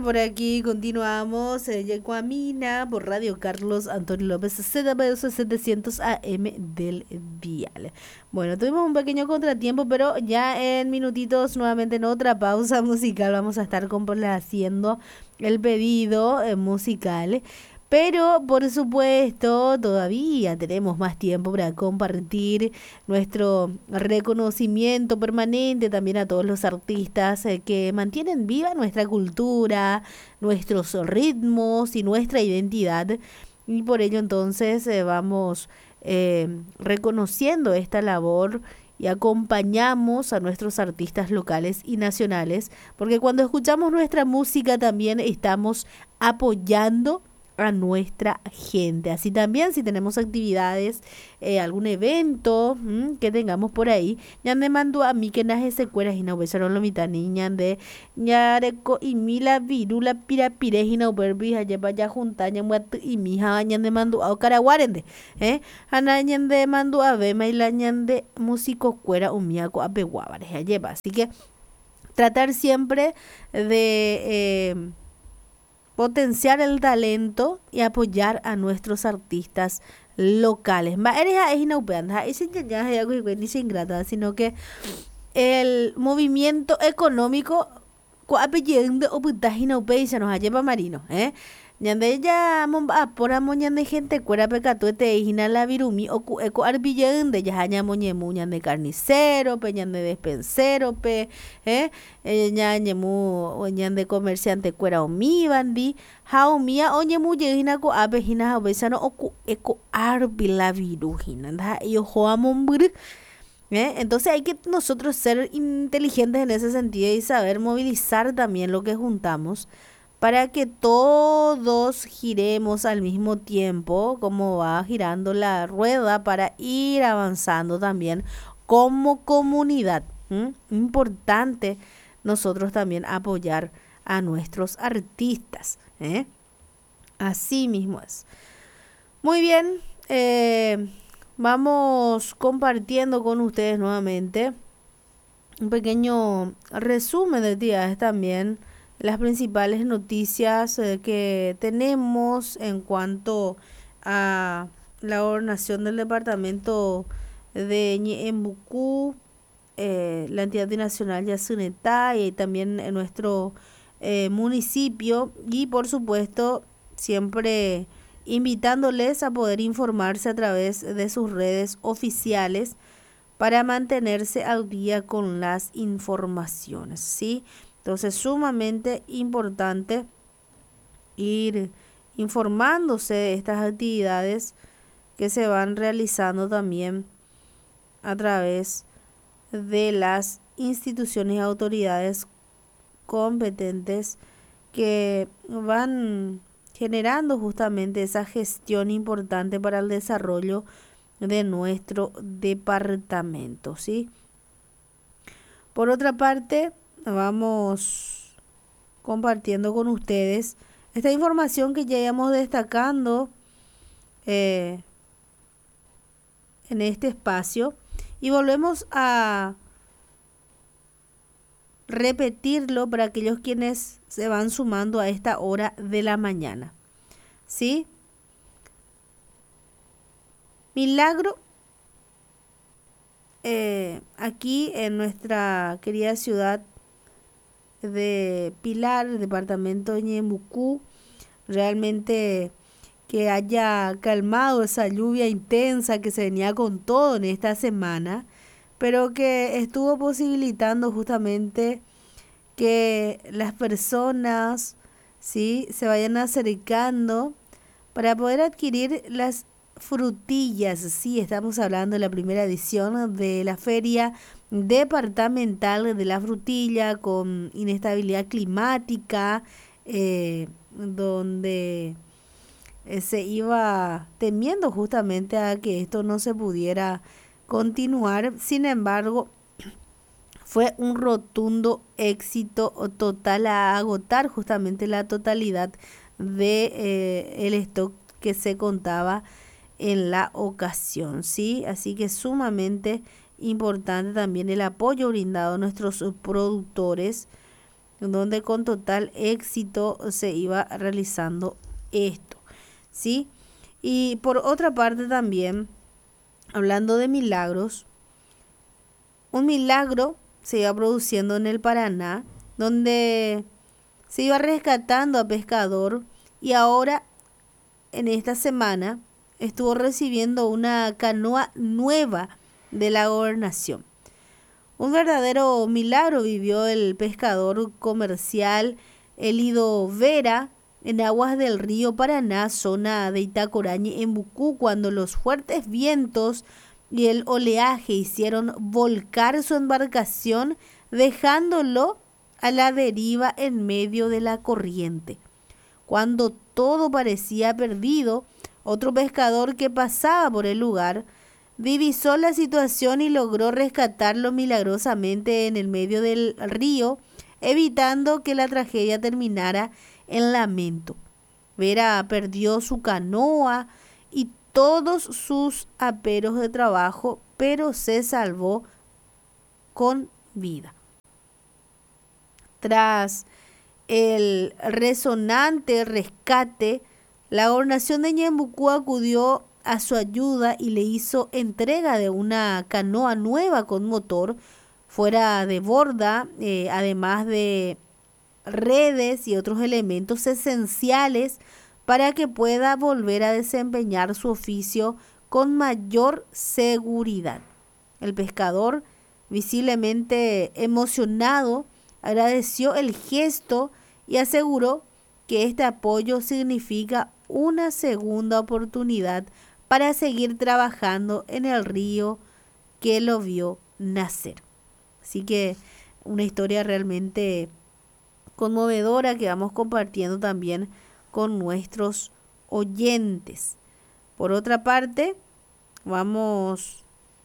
Por aquí continuamos, Yecuamina, por Radio Carlos Antonio López, ZPU 700 AM del dial. Bueno, tuvimos un pequeño contratiempo, pero ya en minutitos, nuevamente en otra pausa musical, vamos a estar complaciendo el pedido musical. Pero por supuesto, todavía tenemos más tiempo para compartir nuestro reconocimiento permanente también a todos los artistas que mantienen viva nuestra cultura, nuestros ritmos y nuestra identidad. Y por ello entonces vamos reconociendo esta labor y acompañamos a nuestros artistas locales y nacionales, porque cuando escuchamos nuestra música también estamos apoyando a nuestra gente. Así también si tenemos actividades, algún evento que tengamos por ahí, ya me mandó a mí que naje secuelas y no besaron lo mitad niña de ñareco y mila virula pirapire y no verbi allá vaya junta muerto y mi hija de mandó a caraguarende anañan de mandó a ve mailañan de músico cuera umiaco a peguabares allá va. Así que tratar siempre de potenciar el talento y apoyar a nuestros artistas locales. Sino que el movimiento económico se nos lleva marino, ñande ya por ñande gente cuera pecatuete hina la virumi o eco arbillende ya haña moñemu ñande carnicero pe ñande despensero pe ñañemu ñande comerciante cuera omi bandi haomia oñemu hina ko abe hina obesano o eco arbi la viru hina nda yo joamombur. Entonces hay que nosotros ser inteligentes en ese sentido y saber movilizar también lo que juntamos para que todos giremos al mismo tiempo, como va girando la rueda para ir avanzando también como comunidad. Importante nosotros también apoyar a nuestros artistas. Así mismo es. Muy bien, vamos compartiendo con ustedes nuevamente un pequeño resumen de días también las principales noticias que tenemos en cuanto a la gobernación del departamento de Ñeembucú, la entidad nacional Yasunetá y también en nuestro municipio, y por supuesto siempre invitándoles a poder informarse a través de sus redes oficiales para mantenerse al día con las informaciones, ¿sí? Entonces, sumamente importante ir informándose de estas actividades que se van realizando también a través de las instituciones y autoridades competentes que van generando justamente esa gestión importante para el desarrollo de nuestro departamento, ¿sí? Por otra parte, vamos compartiendo con ustedes esta información que ya íbamos destacando en este espacio y volvemos a repetirlo para aquellos quienes se van sumando a esta hora de la mañana, ¿sí? Milagro aquí en nuestra querida ciudad de Pilar, el departamento de Ñeembucú, realmente que haya calmado esa lluvia intensa que se venía con todo en esta semana, pero que estuvo posibilitando justamente que las personas, ¿sí?, se vayan acercando para poder adquirir las frutillas. Sí, estamos hablando de la primera edición de la feria departamental de la frutilla con inestabilidad climática, donde se iba temiendo justamente a que esto no se pudiera continuar. Sin embargo, fue un rotundo éxito total a agotar justamente la totalidad de el stock que se contaba en la ocasión, ¿sí? Así que sumamente importante también el apoyo brindado a nuestros productores donde con total éxito se iba realizando esto, ¿sí? Y por otra parte también, hablando de milagros, un milagro se iba produciendo en el Paraná, donde se iba rescatando a pescador y ahora en esta semana estuvo recibiendo una canoa nueva de la gobernación. Un verdadero milagro vivió el pescador comercial Elido Vera en aguas del río Paraná, zona de Itacorañe, en Bucú, cuando los fuertes vientos y el oleaje hicieron volcar su embarcación, dejándolo a la deriva en medio de la corriente. Cuando todo parecía perdido, otro pescador que pasaba por el lugar divisó la situación y logró rescatarlo milagrosamente en el medio del río, evitando que la tragedia terminara en lamento. Vera perdió su canoa y todos sus aperos de trabajo, pero se salvó con vida. Tras el resonante rescate, la gobernación de Ñembucú acudió a su ayuda y le hizo entrega de una canoa nueva con motor fuera de borda, además de redes y otros elementos esenciales para que pueda volver a desempeñar su oficio con mayor seguridad. El pescador, visiblemente emocionado, agradeció el gesto y aseguró que este apoyo significa una segunda oportunidad para seguir trabajando en el río que lo vio nacer. Así que una historia realmente conmovedora que vamos compartiendo también con nuestros oyentes. Por otra parte, vamos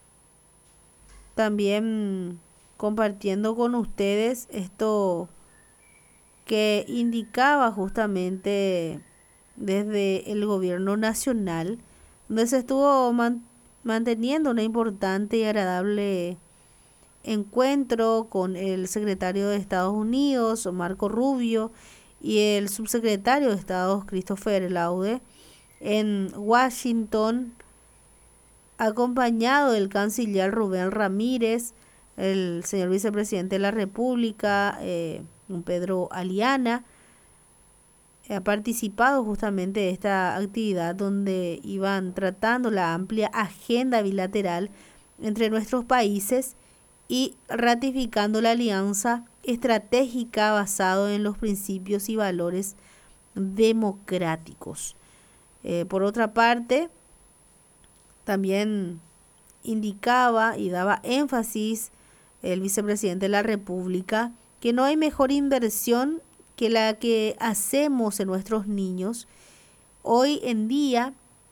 también compartiendo con ustedes esto que indicaba justamente desde el gobierno nacional, donde se estuvo manteniendo un importante y agradable encuentro con el secretario de Estados Unidos, Marco Rubio, y el subsecretario de Estado, Christopher Laude, en Washington, acompañado del canciller Rubén Ramírez, el señor vicepresidente de la República, Pedro Aliana. Ha participado justamente de esta actividad donde iban tratando la amplia agenda bilateral entre nuestros países y ratificando la alianza estratégica basado en los principios y valores democráticos. Por otra parte, también indicaba y daba énfasis el vicepresidente de la República que no hay mejor inversión que la que hacemos en nuestros niños. Hoy en día,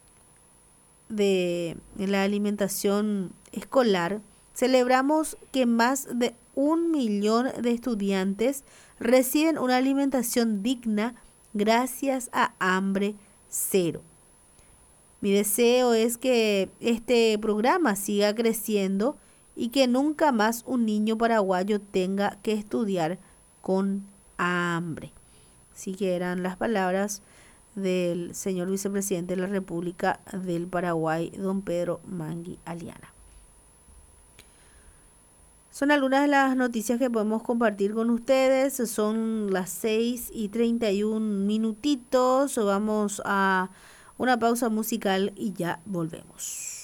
de la alimentación escolar, celebramos que más de 1 millón de estudiantes reciben una alimentación digna gracias a Hambre Cero. Mi deseo es que este programa siga creciendo y que nunca más un niño paraguayo tenga que estudiar con hambre. Así que eran las palabras del señor vicepresidente de la República del Paraguay, don Pedro Mangui Aliana. Son algunas de las noticias que podemos compartir con ustedes. Son las 6:31. Vamos a una pausa musical y ya volvemos.